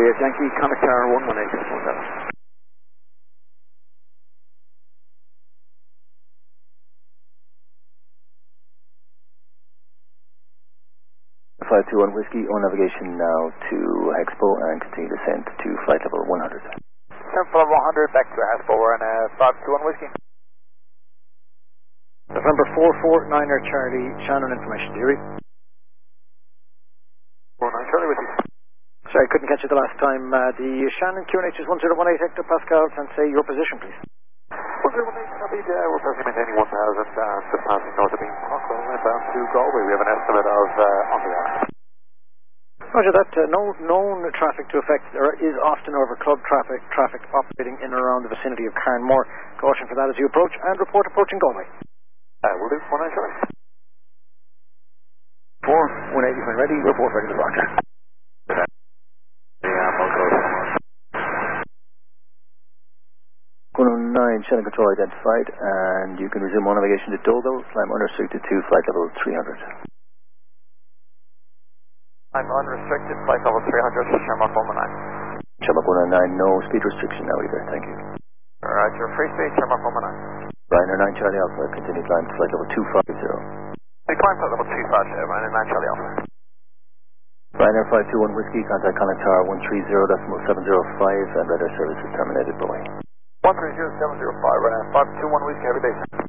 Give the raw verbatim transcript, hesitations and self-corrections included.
Juliet Yankee, Connect Tower one one eight one seven. five two one Whiskey, on navigation now to Expo and continue descent to flight level one hundred. Flight level one hundred, back to Expo, we're in uh, five two one Whiskey. November four four niner Charlie, Shannon information, do you read? four nine Charlie Whiskey. Sorry, I couldn't catch you the last time. Uh, the Shannon Q N H is one zero one eight hectopascals, and say your position, please. one zero one eight, copied, uh, we're presently maintaining one thousand and just passing north of Beam Park, going inbound to Galway. We have an estimate of uh, on the hour. Roger that. Uh, no known traffic to affect. There is often over club traffic, traffic operating in and around the vicinity of Carnmore. Caution for that as you approach, and report approaching Galway. Uh, we'll do one nine Charlie. four one eight, when ready, report ready to launch. one oh nine, Shannon control identified, and you can resume on navigation to Dogle, climb unrestricted to flight level three hundred. I'm unrestricted, flight level three hundred, Shamrock one one nine. Shamrock one oh nine, no speed restriction now either, thank you. Roger, free speed, Shamrock one one nine. Ryanair nine Charlie Alpha, continue climb to flight level two five zero. Hey, climb flight level two five zero, Ryanair nine Charlie Alpha. Ryanair five two one Whiskey, contact Connect Tower one three zero decimal seven zero five, and radar service is terminated, bye. one three zero seven zero five, Ryanair five two one Whiskey, heavy base.